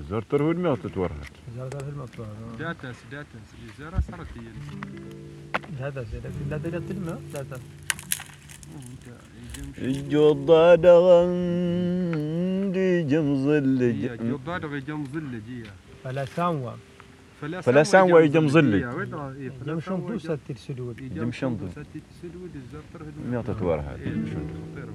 زرتر هو الماء تتورهك. زرتر هو الماء تتورهك. داتس زرا صارت هي. داتس لا تدري الماء داتس. الجضاد غندي جمزلج. الجضاد غي جمزلج. فلا سانوا يجمزلج. جمشون دوسة ترسلود. جمشون دوسة. الماء تتورهك.